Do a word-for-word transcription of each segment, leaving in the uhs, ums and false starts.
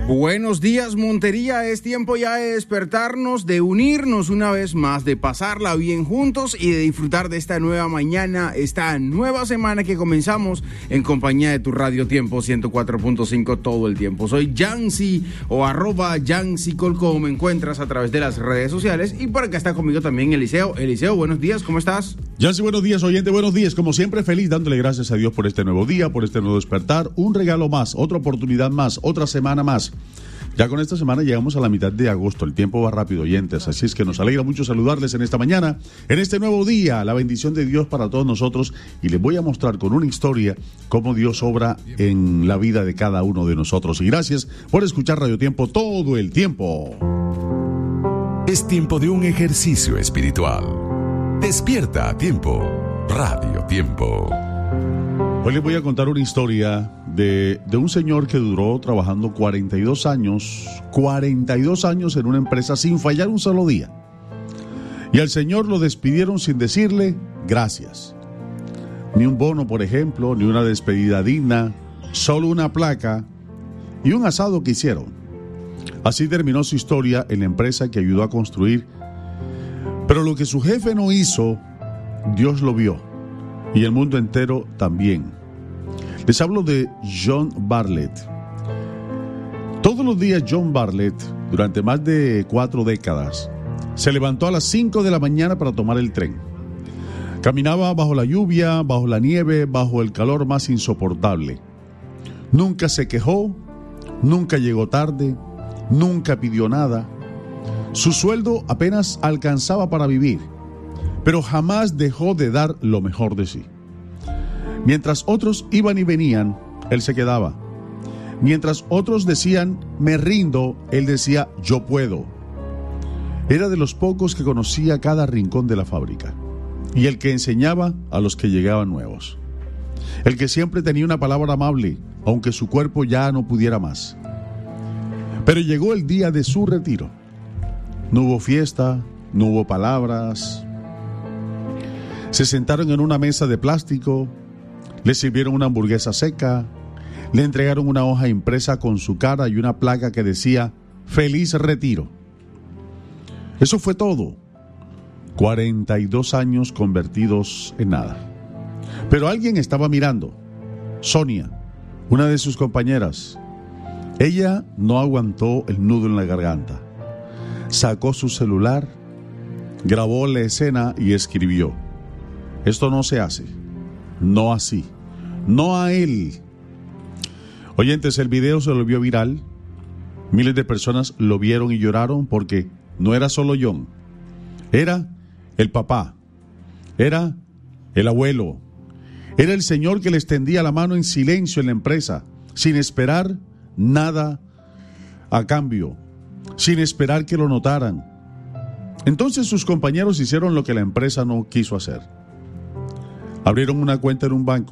Buenos días, Montería. Es tiempo ya de despertarnos, de unirnos una vez más, de pasarla bien juntos y de disfrutar de esta nueva mañana, esta nueva semana que comenzamos en compañía de tu Radio Tiempo ciento cuatro punto cinco todo el tiempo. Soy Yancy o arroba Yancy Colco. Me encuentras a través de las redes sociales y por acá está conmigo también Eliseo. Eliseo, buenos días, ¿cómo estás? Yancy, buenos días, oyente, buenos días. Como siempre, feliz, dándole gracias a Dios por este nuevo día, por este nuevo despertar. Un regalo más, otra oportunidad más, otra semana más. Ya con esta semana llegamos a la mitad de agosto, el tiempo va rápido, oyentes, así es que nos alegra mucho saludarles en esta mañana, en este nuevo día, la bendición de Dios para todos nosotros, y les voy a mostrar con una historia cómo Dios obra en la vida de cada uno de nosotros. Y gracias por escuchar Radio Tiempo todo el tiempo. Es tiempo de un ejercicio espiritual. Despierta a tiempo, Radio Tiempo. Hoy les voy a contar una historia de, de un señor que duró trabajando cuarenta y dos años, cuarenta y dos años en una empresa sin fallar un solo día. Y al señor lo despidieron sin decirle gracias. Ni un bono, por ejemplo, ni una despedida digna, solo una placa y un asado que hicieron. Así terminó su historia en la empresa que ayudó a construir. Pero lo que su jefe no hizo, Dios lo vio. Y el mundo entero también. Les hablo de John Bartlett. Todos los días John Bartlett, durante más de cuatro décadas, se levantó a las cinco de la mañana para tomar el tren. Caminaba bajo la lluvia, bajo la nieve, bajo el calor más insoportable. Nunca se quejó, nunca llegó tarde, nunca pidió nada. Su sueldo apenas alcanzaba para vivir, pero jamás dejó de dar lo mejor de sí. Mientras otros iban y venían, él se quedaba. Mientras otros decían, me rindo, él decía, yo puedo. Era de los pocos que conocía cada rincón de la fábrica y el que enseñaba a los que llegaban nuevos. El que siempre tenía una palabra amable, aunque su cuerpo ya no pudiera más. Pero llegó el día de su retiro. No hubo fiesta, no hubo palabras. Se sentaron en una mesa de plástico, le sirvieron una hamburguesa seca, le entregaron una hoja impresa con su cara y una placa que decía, feliz retiro. Eso fue todo. cuarenta y dos años convertidos en nada. Pero alguien estaba mirando. Sonia, una de sus compañeras. Ella no aguantó el nudo en la garganta. Sacó su celular, grabó la escena y escribió, esto no se hace, no así, no a él. Oyentes, el video se volvió viral. Miles de personas lo vieron y lloraron porque no era solo John, era el papá, era el abuelo, era el señor que les tendía la mano en silencio en la empresa, sin esperar nada a cambio, sin esperar que lo notaran. Entonces sus compañeros hicieron lo que la empresa no quiso hacer. Abrieron una cuenta en un banco.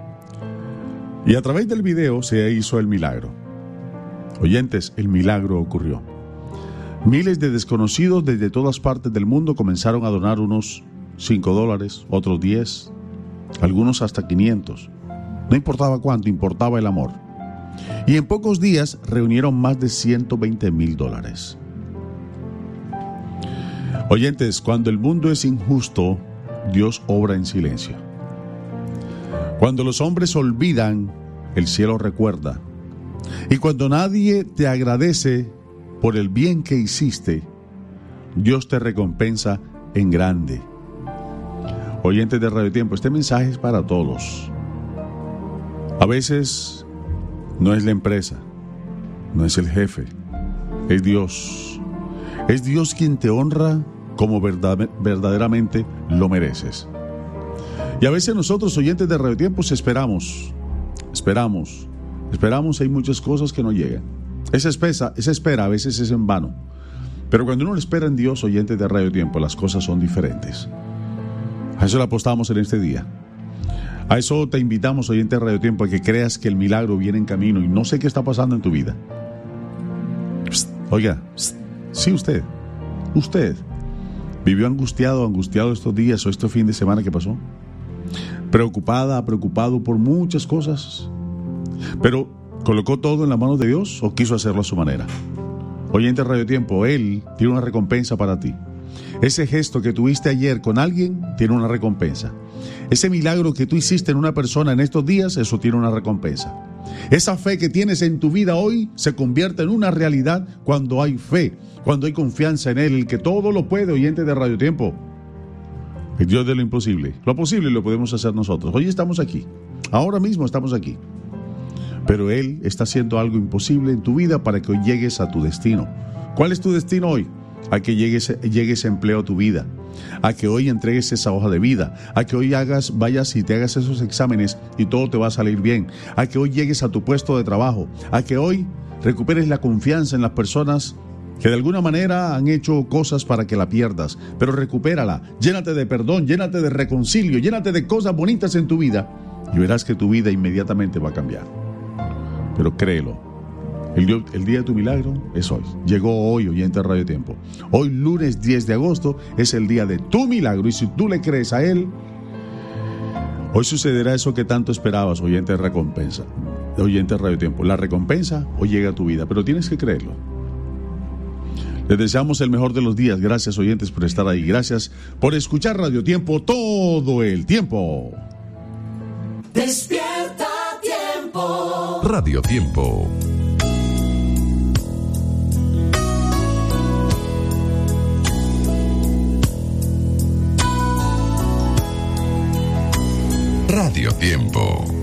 Y a través del video se hizo el milagro. Oyentes, el milagro ocurrió. Miles de desconocidos desde todas partes del mundo comenzaron a donar unos cinco dólares, otros diez, algunos hasta quinientos. No importaba cuánto, importaba el amor. Y en pocos días reunieron más de ciento veinte mil dólares. Oyentes, cuando el mundo es injusto, Dios obra en silencio. Cuando los hombres olvidan, el cielo recuerda. Y cuando nadie te agradece por el bien que hiciste, Dios te recompensa en grande. Oyentes de Radio Tiempo, este mensaje es para todos. A veces no es la empresa, no es el jefe, es Dios. Es Dios quien te honra como verdad, verdaderamente lo mereces. Y a veces nosotros, oyentes de Radio Tiempo, esperamos, esperamos, esperamos, hay muchas cosas que no llegan. Esa espera, esa espera a veces es en vano. Pero cuando uno espera en Dios, oyentes de Radio Tiempo, las cosas son diferentes. A eso le apostamos en este día. A eso te invitamos, oyente de Radio Tiempo, a que creas que el milagro viene en camino y no sé qué está pasando en tu vida. Psst, oiga, psst, sí usted, usted vivió angustiado, angustiado estos días o este fin de semana que pasó. Preocupada, preocupado por muchas cosas. Pero ¿Colocó todo en las manos de Dios o quiso hacerlo a su manera? Oyente de Radio Tiempo, Él tiene una recompensa para ti. Ese gesto que tuviste ayer con alguien tiene una recompensa. Ese milagro que tú hiciste en una persona en estos días, eso tiene una recompensa. Esa fe que tienes en tu vida hoy se convierte en una realidad cuando hay fe, cuando hay confianza en Él, el que todo lo puede, oyente de Radio Tiempo. El Dios de lo imposible. Lo posible lo podemos hacer nosotros. Hoy estamos aquí. Ahora mismo estamos aquí. Pero Él está haciendo algo imposible en tu vida para que hoy llegues a tu destino. ¿Cuál es tu destino hoy? A que llegues, llegue ese empleo a tu vida, a que hoy entregues esa hoja de vida, a que hoy hagas, vayas y te hagas esos exámenes y todo te va a salir bien, a que hoy llegues a tu puesto de trabajo, a que hoy recuperes la confianza en las personas que de alguna manera han hecho cosas para que la pierdas, pero recupérala, llénate de perdón, llénate de reconcilio, llénate de cosas bonitas en tu vida y verás que tu vida inmediatamente va a cambiar. Pero créelo, el, el día de tu milagro es hoy. Llegó hoy, oyente de Radio Tiempo. Hoy, lunes diez de agosto, es el día de tu milagro. Y si tú le crees a Él, hoy sucederá eso que tanto esperabas, oyente de recompensa. Oyente de Radio Tiempo. La recompensa hoy llega a tu vida, pero tienes que creerlo. Les deseamos el mejor de los días. Gracias, oyentes, por estar ahí. Gracias por escuchar Radio Tiempo todo el tiempo. Despierta Tiempo. Radio Tiempo. Radio Tiempo.